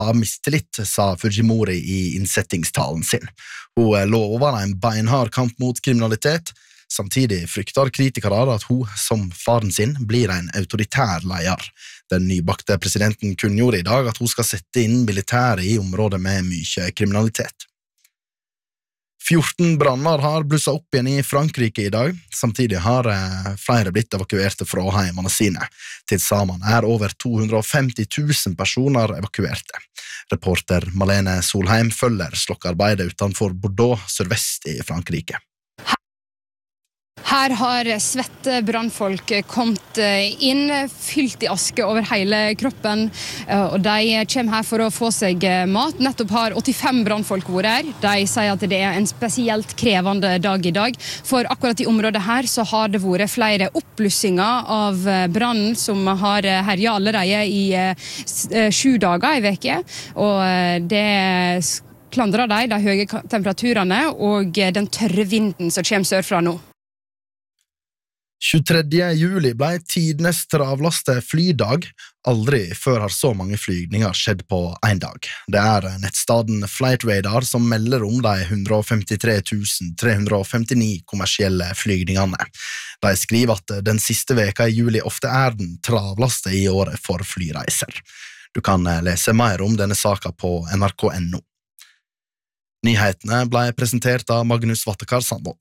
har mistillit, sa Fujimori i innsettingstalen sin. Hun lover en beinhard kamp mot kriminalitet. Samtidig frykter kritikere at hun, som faren sin, blir en autoritær leder. Den nybakte presidenten kunngjorde i dag at hun skal sette inn militæret i områder med mye kriminalitet. 14 branner har blusset opp igjen i Frankrike i dag. Samtidig har flere blitt evakuerte fra heimene sine. Til sammen over 250 000 personer evakuerte. Reporter Malene Solheim følger slokkearbeidet utenfor Bordeaux, sørvest i Frankrike. Her har svette brannfolk kommet inn, fylt i aske over hele kroppen, og de kommer her for å få seg mat. Nettopp har 85 brannfolk vært her. De sier at det er en spesielt krevende dag i dag, for akkurat i området her så har det vært flere oppblussinger av brannen som har herjet allerede i 7 dager i veke, og det klandrer de høye temperaturene og den tørre vinden som kommer sørfra nå. 23. juli ble tidenes travlaste flydag. Aldri før har så mange flygninger skjedd på en dag. Det nettstaden Flightradar som melder om de 153 359 kommersielle flygningene. De skriver at den siste veka i juli ofte den travlaste i året for flyreiser. Du kan lese mer om denne saken på nrk.no. Nyhetene ble presentert av Magnus Vattekar Sandbo.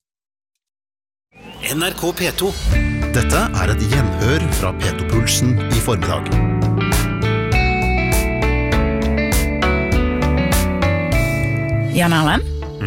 NRK P2. Dette et gjenhør fra P2-pulsen i formiddag. Jan Erlend,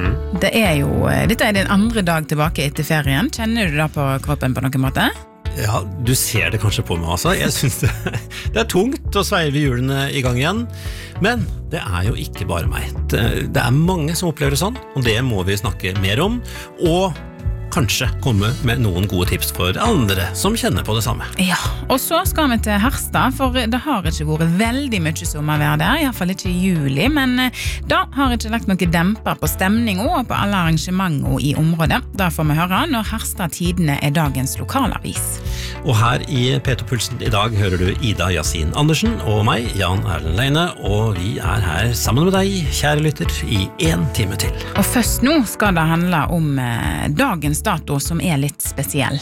dette din andre dag tilbake etter ferien. Kjenner du det på kroppen på noen måte? Ja, du ser det kanskje på meg altså. Jeg synes det tungt å sveive hjulene i gang igjen. Men det jo ikke bare meg. Det mange som opplever det sånn, og det må vi snakke mer om. Og kanskje komme med noen gode tips for andre som kjenner på det samme. Ja, og så skal vi til Harstad, for det har ikke vært veldig mye sommervær der, i hvert fall ikke i juli, men da har ikke lagt noe demper på stemningen og på alle arrangementer i området. Da får vi høre når Harstad Tidene dagens lokalavis. Og her i P2-pulsen i dag hører du Ida Yasin Andersen og meg, Jan Erlend Leine, og vi her sammen med deg, kjære lytter, i 1 time til. Og først nå skal det handle om dagens dato som litt spesiell.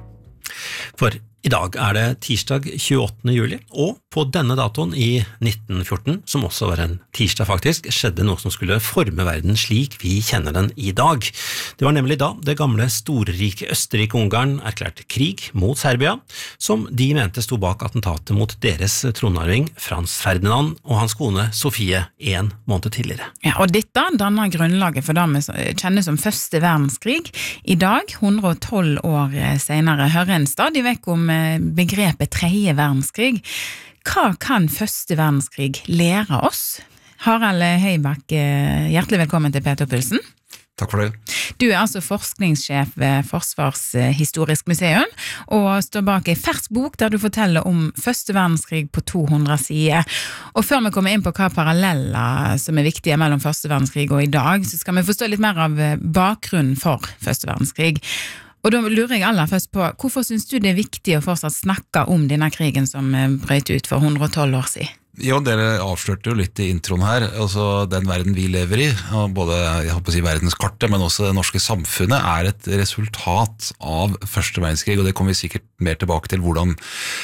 For i dag det tirsdag 28. juli, og på denne datoen i 1914, som også var en tirsdag faktisk, skjedde noe som skulle forme verden slik vi kjenner den i dag. Det var nemlig da det gamle storrike Østerrike-Ungarn erklærte krig mot Serbia, som de mente stod bak attentatet mot deres tronarving Frans Ferdinand og hans kone Sofie 1 måned tidligere. Ja, og dette danner grunnlaget for det vi kjenner som første verdenskrig. I dag, 112 år senere, hører en stadig vekk om begrepet tredje verdenskrig. Hva kan første verdenskrig lære oss? Harald Høybakk, hjertelig velkommen til P2-pulsen. Takk for det. Du altså forskningssjef ved Forsvarshistorisk museum, og står bak en fersk bok der du forteller om første verdenskrig på 200 sider. Og før vi kommer inn på hva paralleller som viktige mellom første verdenskrig og i dag, så skal vi forstå litt mer av bakgrunnen for første verdenskrig. Og da lurer jeg aller først på, hvorfor synes du det viktig å fortsatt snakke om denne krigen som brøt ut for 112 år siden? Jo, dere avslørte jo litt i introen her, altså den verden vi lever i, både jeg håper å si verdenskartet, men også det norske samfunnet et resultat av første verdenskrig, og det kommer vi sikkert mer tilbake til hvordan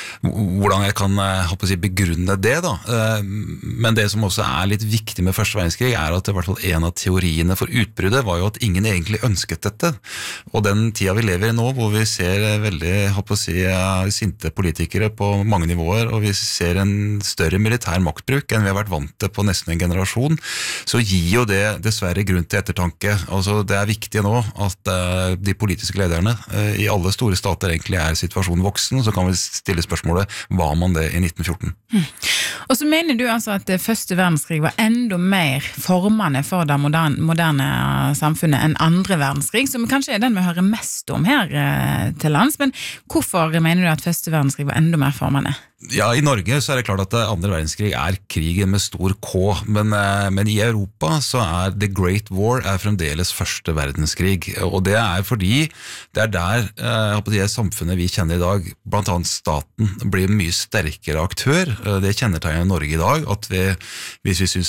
jeg kan håper å si, begrunne det da. Men det som også litt viktig med første verdenskrig at i hvert fall en av teoriene for utbruddet var jo at ingen egentlig ønsket dette, og den tida vi lever i nå, hvor vi ser veldig håper å si, sinte politikere på mange nivåer, og vi ser en større militær maktbruk enn vi har vært vant til på nesten en generasjon, så gir jo det dessverre grunn til ettertanke. Altså, det viktig nå at de politiske lederne i alle store stater egentlig situasjonen voksen, så kan vi stille spørsmålet, var man det i 1914? Og så mener du altså at første verdenskrig var enda mer formende for det moderne samfunnet enn andre verdenskrig, som kanskje den vi hører mest om her til lands, men hvorfor mener du at første verdenskrig var enda mer formende? Ja, i Norge så det klart at andre verdenskrig verdenskrig krigen med stor K, men i Europa så The Great War fremdeles første verdenskrig, og det fordi det der samfunnet vi kjenner i dag, blant annet staten, blir en mye sterkere aktør. Det kjennetegner Norge i dag, at hvis vi synes